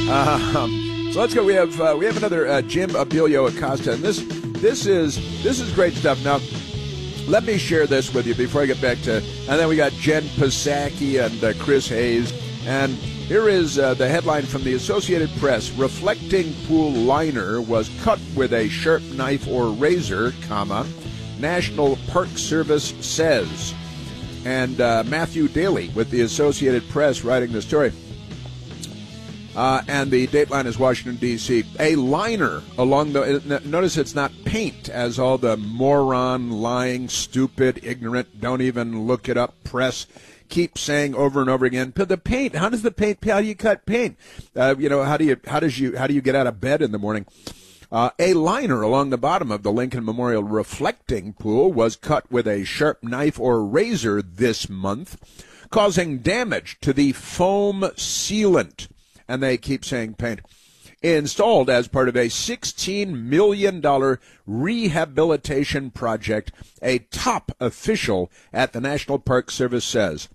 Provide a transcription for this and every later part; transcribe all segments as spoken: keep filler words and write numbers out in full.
Um, so let's go. We have uh, we have another uh, Jim Abilio Acosta, and this this is this is great stuff. Now, let me share this with you before I get back to. And then we got Jen Psaki and uh, Chris Hayes, and here is uh, the headline from the Associated Press: Reflecting pool liner was cut with a sharp knife or razor, comma, National Park Service says. And uh, Matthew Daly with the Associated Press writing the story. Uh, and the dateline is Washington, D C A liner along the... Notice it's not paint, as all the moron, lying, stupid, ignorant, don't even look it up press keep saying over and over again. The paint, how does the paint, how do you cut paint? Uh, you know, how do you, how does you, how do you get out of bed in the morning? Uh, a liner along the bottom of the Lincoln Memorial reflecting pool was cut with a sharp knife or razor this month, causing damage to the foam sealant. And they keep saying paint. Installed as part of a sixteen million dollars rehabilitation project, a top official at the National Park Service says.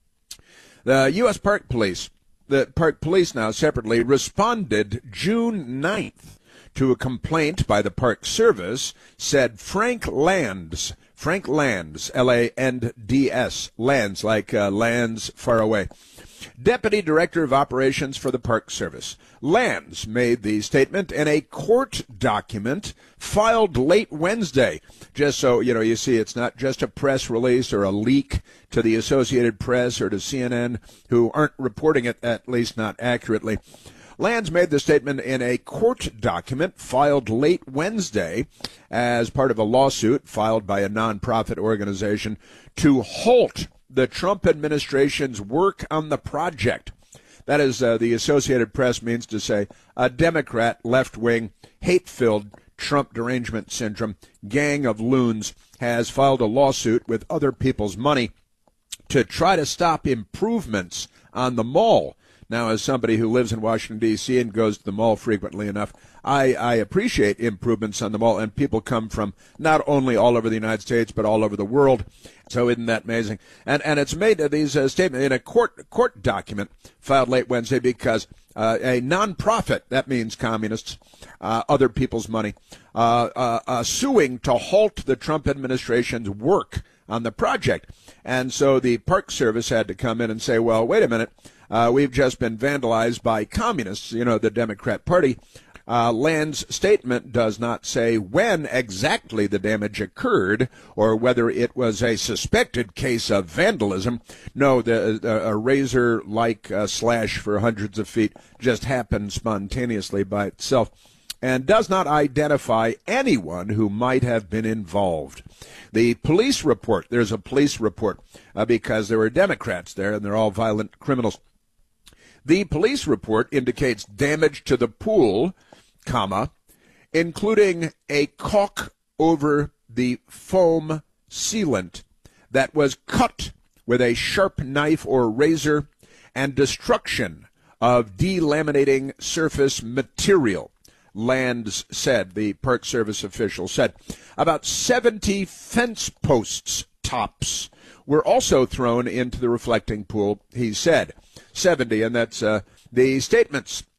The U S. Park Police, the Park Police now separately, responded June ninth to a complaint by the Park Service, said Frank Lands, Frank Lands, L A N D S, Lands, like uh, lands far away, Deputy Director of Operations for the Park Service. Lands made the statement in a court document filed late Wednesday. Just so, you know, you see, it's not just a press release or a leak to the Associated Press or to C N N, who aren't reporting it, at least not accurately. Lands made the statement in a court document filed late Wednesday as part of a lawsuit filed by a nonprofit organization to halt the Trump administration's work on the project. That is, uh, the Associated Press means to say, a Democrat, left-wing, hate-filled Trump derangement syndrome gang of loons has filed a lawsuit with other people's money to try to stop improvements on the mall. Now, as somebody who lives in Washington, D C and goes to the mall frequently enough, I, I appreciate improvements on the mall, and people come from not only all over the United States, but all over the world. So isn't that amazing? And and it's made uh, these uh, statements in a court court document filed late Wednesday because uh, a nonprofit, that means communists, uh, other people's money, uh, uh, uh, suing to halt the Trump administration's work on the project. And so the Park Service had to come in and say, well, wait a minute, uh, we've just been vandalized by communists, you know, the Democrat Party. Uh, Land's statement does not say when exactly the damage occurred or whether it was a suspected case of vandalism. No, the, the a razor-like uh, slash for hundreds of feet just happened spontaneously by itself, and does not identify anyone who might have been involved. The police report, there's a police report uh, because there were Democrats there and they're all violent criminals. The police report indicates damage to the pool, comma, including a caulk over the foam sealant that was cut with a sharp knife or razor, and destruction of delaminating surface material. Lands said, the Park Service official said. About seventy fence posts tops were also thrown into the reflecting pool, he said. seventy, and that's uh, the statements